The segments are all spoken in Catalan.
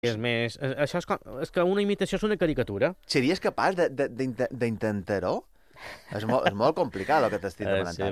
És més... Això és que una imitació és una caricatura. Series capaç d'intentar-ho? És molt complicat el que t'estic demanant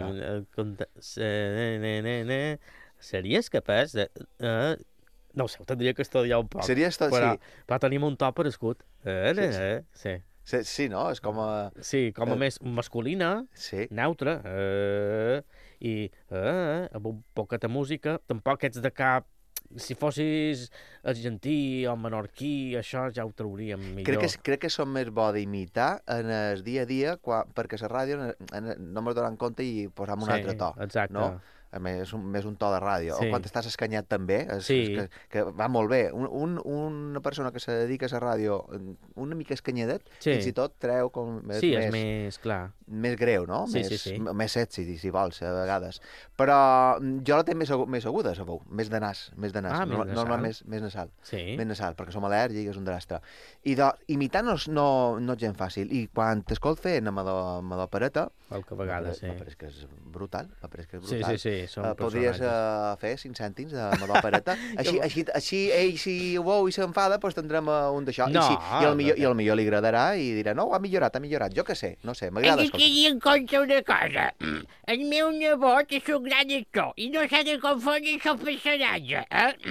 ara. Series capaç de... no ho sé, ho tindria que estudiar un poc. Series tot, però, sí. però tenim un to per escut. Sí. Sí, no? És com a... Sí, com a més masculina, sí. neutra, i amb un poquet de música. Tampoc ets de cap... Si fossis argentí o menorquí, això ja ho trauríem millor. Crec que som més bo d'imitar en el dia a dia, perquè la ràdio no m'ho donen compte i posam un altre to. Exacte. No? A més, més un to de ràdio. Sí. O quan estàs escanyat també, sí. que va molt bé. Una persona que se dedica a la ràdio una mica escanyadet, sí. fins i tot treu com més... Sí, és més clar. Més greu, no? Sí, més sexy, si vols, a vegades. Però jo la tenc més aguda, la veu. Més de nas. Normalment més nasal. Sí. Més nasal, perquè som al·lèrgics, és un drastre. I imitar no és gens fàcil. I quan t'escolt fent amb l'opereta... Qualque vegada, sí. M'apareix que és brutal. Sí. Podries fer 5 cèntims de l'opereta. així ell, si ho veu i s'enfada, doncs tindrem un d'això. No, I al millor li agradarà i dirà, no, ha millorat. Jo què sé, no sé, m'agrada escoltar. Tinc en compte una cosa. El meu nebot és un gran actor i no s'ha de confondre el personatge.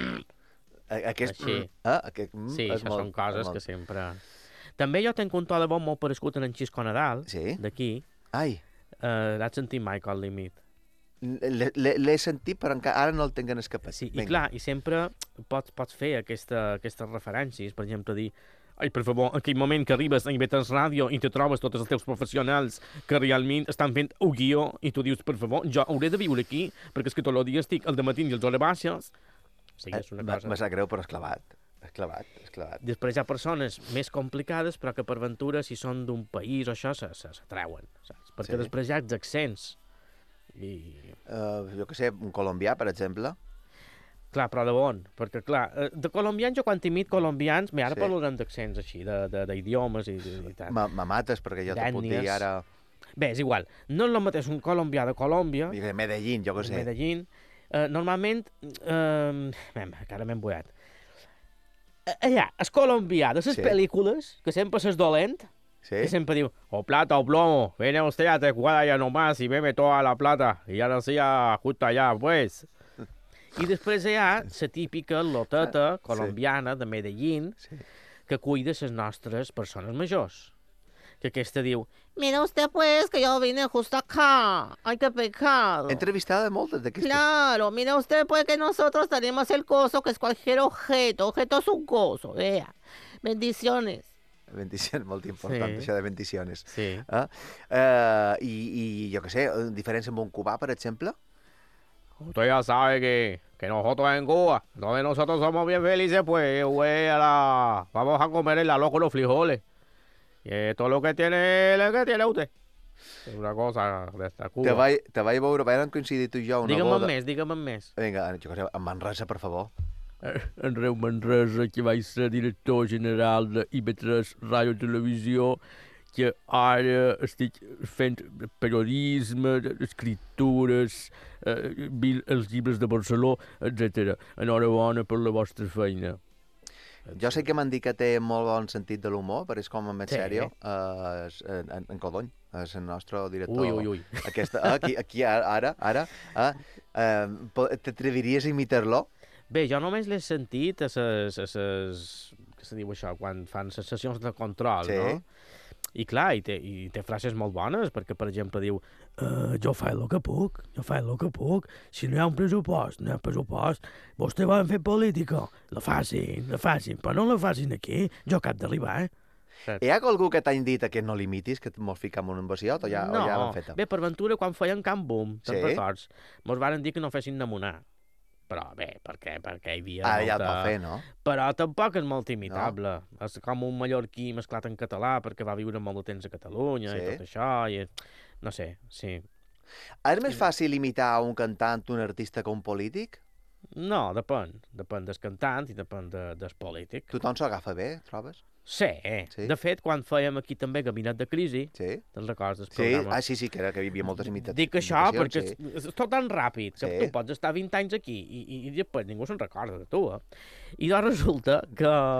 Sí, això són coses que sempre... També jo tenc un to de veu molt parescut en Xisco Nadal, d'aquí. Ai. L'has sentit mai, Col Límit? L'he sentit, però ara no el tinc en escapat. Sí, i clar, i sempre pots fer aquestes referències, per exemple, dir ai, per favor, en aquell moment que arribes a IB3 Ràdio i te trobes tots els teus professionals que realment estan fent un guió i tu dius, per favor, jo hauré de viure aquí, perquè és que tot el dia estic al dematí i els hores baixes. Sí, és una cosa... Me sap greu, però és clavat. És clavat. Després hi ha persones més complicades, però que per ventura, si són d'un país o això, s'atreuen, saps? Perquè després hi ha els accents. Jo què sé, un colombià, per exemple. Clar, però de bon? Perquè, clar, de colombians, jo quan t'imit colombians, ara parlarem d'accents així, d'idiomes i tal. Me mates, perquè jo te puc dir ara... Bé, és igual. No és el mateix un colombià de Colòmbia... De Medellín, jo què sé. Medellín. Normalment... encara m'he emboiat. Allà, el colombià de les pel·lícules, que sempre és dolent, que sempre diu, o plata o plomo, viene usted a Tecuada ya nomás y bebe toda la plata, y ahora sí, justo allá, pues... I després hi ha la típica loteta colombiana de Medellín que cuida les nostres persones majors. Que aquesta diu, mira usted pues que yo vine justo acá, ay qué pecado. He entrevistado de moltes d'aquestes. Claro, mira usted pues que nosotros tenemos el coso que es cualquier objeto es un coso, vea, bendiciones. Bendiciones, molt important, això de bendiciones. Sí. I jo què sé, diferència amb un cubà, per exemple? Usted ya sabe que nosotros en Cuba, donde nosotros somos bien felices, pues, vamos a comer el arroz con los frijoles. Y esto es lo que tiene usted. És una cosa de Cuba. Te vaig veure, vam coincidir tu i jo una boda. Digue'm més. Vinga, jo què sé, en Manresa, per favor. Andreu Manresa, que vaig ser director general de IB3 Ràdio i Televisió, que ara estic fent periodisme, escritures, els llibres de Barcelona, etc. Enhorabona per la vostra feina. Jo sé que m'han dit que té molt bon sentit de l'humor, però és com a més sèrio, en Codony, és el nostre director. Ui. Aquí, ara, t'atreviries a imitar-lo? Bé, jo només l'he sentit a què se diu això, quan fan les sessions de control, no? I clar, i té frases molt bones, perquè, per exemple, diu jo faig el que puc, si no hi ha un pressupost, vostè va fer política, la facin, però no la facin aquí, jo cap d'arribar, Hi ha algú que t'han dit que no limitis, que mos ficam un embaciot, o ja l'han feta? Bé, per ventura, quan feien Camp Boom, te'n records, mos varen dir que no fessin namonar. Però bé, perquè hi havia molta... ja et va fer, no? Però tampoc és molt imitable. No? És com un mallorquí mesclat en català perquè va viure molt de temps a Catalunya i tot això, i no sé, sí. És més fàcil imitar un cantant, un artista que un polític? No, depèn. Depèn del cantant i depèn del polític. Tothom s'ho agafa bé, trobes? Sí. De fet, quan fèiem aquí també Gabinet de Crisi, te'n recordes del programa? Sí, que hi havia moltes imitacions. Dic això perquè és tot tan ràpid que tu pots estar 20 anys aquí i després ningú se'n recorda de tu, I doncs resulta que